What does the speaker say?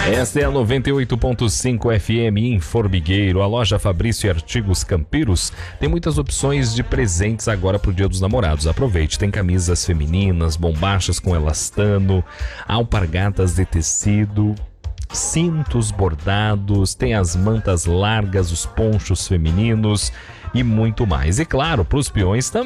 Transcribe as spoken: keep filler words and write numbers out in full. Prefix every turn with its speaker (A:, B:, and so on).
A: Esta é a noventa e oito ponto cinco F M em Formigueiro. A loja Fabrício e Artigos Campiros tem muitas opções de presentes agora para o Dia dos Namorados. Aproveite, tem camisas femininas, bombachas com elastano, alpargatas de tecido, cintos bordados, tem as mantas largas, os ponchos femininos e muito mais. E claro, para os peões também.